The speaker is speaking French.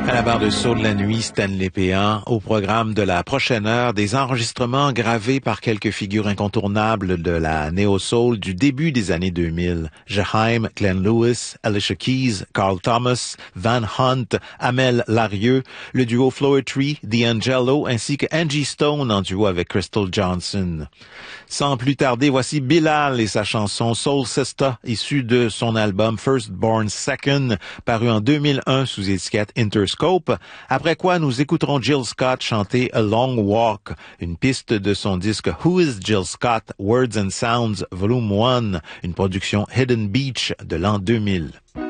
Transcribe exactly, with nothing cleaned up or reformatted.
À la barre de saut de la nuit, Stanley Péan. Au programme de la prochaine heure, des enregistrements gravés par quelques figures incontournables de la néo-soul du début des années deux mille. Jaheim, Glenn Lewis, Alicia Keys, Carl Thomas, Van Hunt, Amel Larieux, le duo Floetry, D'Angelo, ainsi que Angie Stone en duo avec Crystal Johnson. Sans plus tarder, voici Bilal et sa chanson Soul Sister, issue de son album First Born Second, paru en deux mille un sous étiquette Interscope. Après quoi, nous écouterons Jill Scott chanter A Long Walk, une piste de son disque Who is Jill Scott? Words and Sounds Volume un, une production Hidden Beach de l'an deux mille.